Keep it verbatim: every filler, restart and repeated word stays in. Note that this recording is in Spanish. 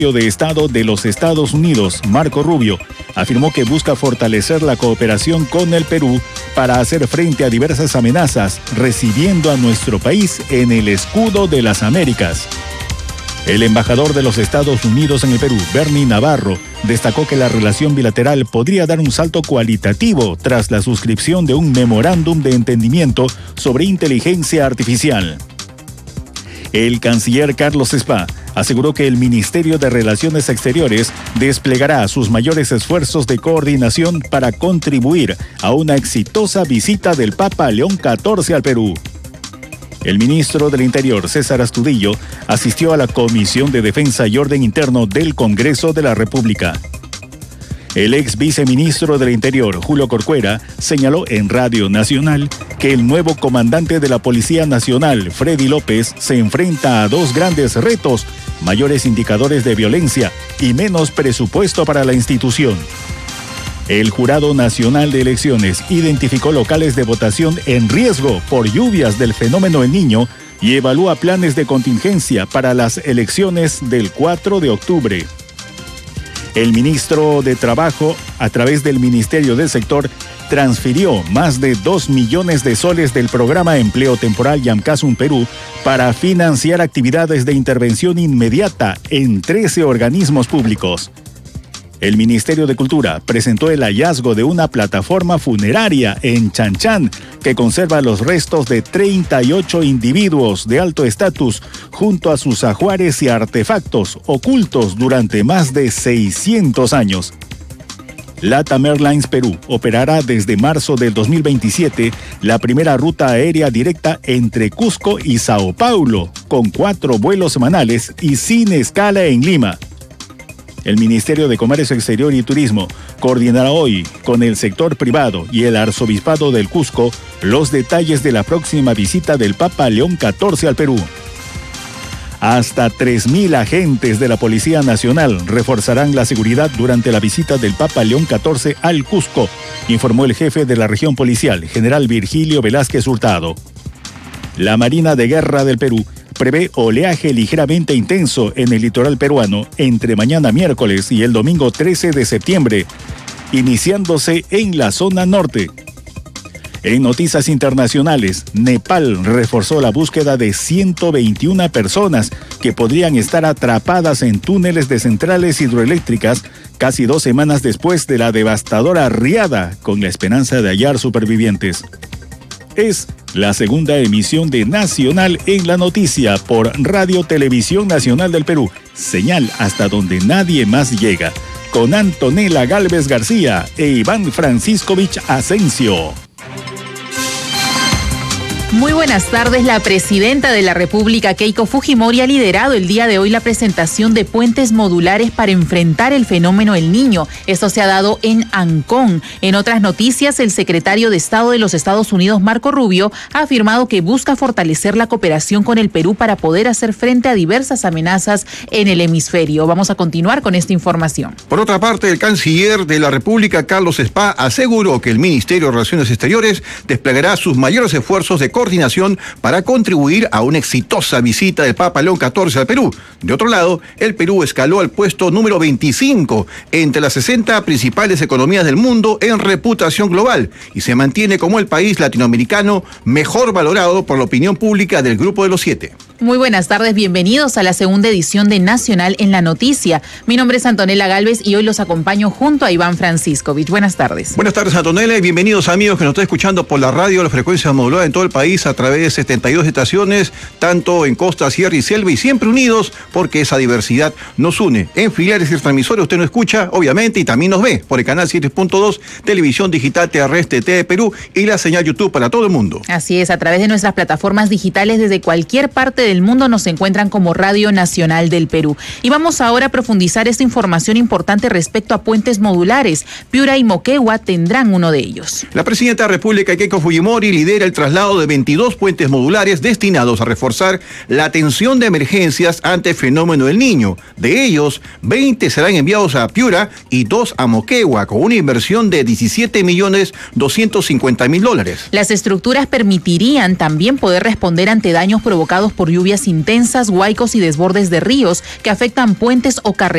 de Estado de los Estados Unidos, Marco Rubio, afirmó que busca fortalecer la cooperación con el Perú para hacer frente a diversas amenazas, recibiendo a nuestro país en el escudo de las Américas. El embajador de los Estados Unidos en el Perú, Bernie Navarro, destacó que la relación bilateral podría dar un salto cualitativo tras la suscripción de un memorándum de entendimiento sobre inteligencia artificial. El canciller Carlos Spa aseguró que el Ministerio de Relaciones Exteriores desplegará sus mayores esfuerzos de coordinación para contribuir a una exitosa visita del Papa León catorce al Perú. El ministro del Interior, César Astudillo, asistió a la Comisión de Defensa y Orden Interno del Congreso de la República. El ex viceministro del Interior, Julio Corcuera, señaló en Radio Nacional que el nuevo comandante de la Policía Nacional, Freddy López, se enfrenta a dos grandes retos: mayores indicadores de violencia y menos presupuesto para la institución. El Jurado Nacional de Elecciones identificó locales de votación en riesgo por lluvias del fenómeno El Niño y evalúa planes de contingencia para las elecciones del cuatro de octubre. El ministro de Trabajo, a través del Ministerio del Sector, transfirió más de dos millones de soles del programa Empleo Temporal Yamcasum Perú para financiar actividades de intervención inmediata en trece organismos públicos. El Ministerio de Cultura presentó el hallazgo de una plataforma funeraria en Chanchan que conserva los restos de treinta y ocho individuos de alto estatus junto a sus ajuares y artefactos ocultos durante más de seiscientos años. LATAM Airlines Perú operará desde marzo del dos mil veintisiete la primera ruta aérea directa entre Cusco y Sao Paulo, con cuatro vuelos semanales y sin escala en Lima. El Ministerio de Comercio Exterior y Turismo coordinará hoy con el sector privado y el Arzobispado del Cusco los detalles de la próxima visita del Papa León catorce al Perú. Hasta tres mil agentes de la Policía Nacional reforzarán la seguridad durante la visita del Papa León catorce al Cusco, informó el jefe de la región policial, general Virgilio Velázquez Hurtado. La Marina de Guerra del Perú prevé oleaje ligeramente intenso en el litoral peruano entre mañana miércoles y el domingo trece de septiembre, iniciándose en la zona norte. En noticias internacionales, Nepal reforzó la búsqueda de ciento veintiuna personas que podrían estar atrapadas en túneles de centrales hidroeléctricas casi dos semanas después de la devastadora riada, con la esperanza de hallar supervivientes. Es la segunda emisión de Nacional en la Noticia por Radio Televisión Nacional del Perú, señal hasta donde nadie más llega, con Antonella Gálvez García e Iván Franciscovich Asensio. Muy buenas tardes. La presidenta de la República, Keiko Fujimori, ha liderado el día de hoy la presentación de puentes modulares para enfrentar el fenómeno El Niño. Esto se ha dado en Ancón. En otras noticias, el secretario de Estado de los Estados Unidos, Marco Rubio, ha afirmado que busca fortalecer la cooperación con el Perú para poder hacer frente a diversas amenazas en el hemisferio. Vamos a continuar con esta información. Por otra parte, el canciller de la República, Carlos Spa, aseguró que el Ministerio de Relaciones Exteriores desplegará sus mayores esfuerzos de coordinación para contribuir a una exitosa visita del Papa León catorce al Perú. De otro lado, el Perú escaló al puesto número veinticinco entre las sesenta principales economías del mundo en reputación global y se mantiene como el país latinoamericano mejor valorado por la opinión pública del Grupo de los Siete. Muy buenas tardes, bienvenidos a la segunda edición de Nacional en la Noticia. Mi nombre es Antonella Gálvez y hoy los acompaño junto a Iván Franciscovich. Buenas tardes. Buenas tardes, Antonella, y bienvenidos amigos que nos están escuchando por la radio, la frecuencia modulada en todo el país a través de setenta y dos estaciones, tanto en costa, sierra y selva, y siempre unidos porque esa diversidad nos une. En filiales y transmisores usted nos escucha, obviamente, y también nos ve por el canal siete punto dos, Televisión Digital Terrestre T V Perú y la señal YouTube para todo el mundo. Así es, a través de nuestras plataformas digitales desde cualquier parte de del mundo nos encuentran como Radio Nacional del Perú. Y vamos ahora a profundizar esta información importante respecto a puentes modulares. Piura y Moquegua tendrán uno de ellos. La presidenta de la República, Keiko Fujimori, lidera el traslado de veintidós puentes modulares destinados a reforzar la atención de emergencias ante el fenómeno del Niño. De ellos, veinte serán enviados a Piura y dos a Moquegua, con una inversión de diecisiete millones doscientos cincuenta mil dólares. Las estructuras permitirían también poder responder ante daños provocados por lluvias intensas, huaicos y desbordes de ríos que afectan puentes o carreteras